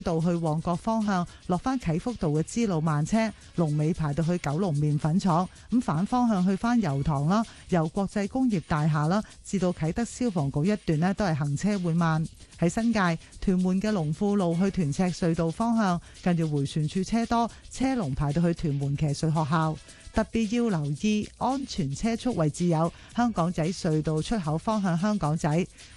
道去旺角方向落翻啟福道嘅支路慢車，龍尾排到去九龍麵粉廠。咁反方向去翻油塘啦，由國際工業大廈啦至到啟德消防局一段呢，都係行車會慢。喺新界屯門嘅龍富路去屯赤隧道方向，近住迴旋處車多，車龍排到去屯門騎術學校。特別要留意安全車速位置有香港仔隧道出口方向香港仔、